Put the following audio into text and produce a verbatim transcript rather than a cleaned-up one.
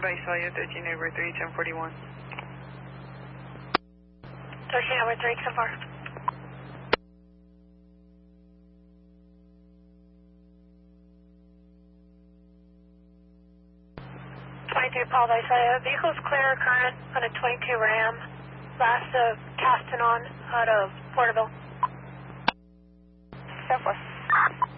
Visalia, thirteen over three, ten forty-one. thirteen over three, ten four. twenty-two Paul Visalia, vehicle's clear, current on a twenty-two Ram, last of Castanon out of Porterville. ten four.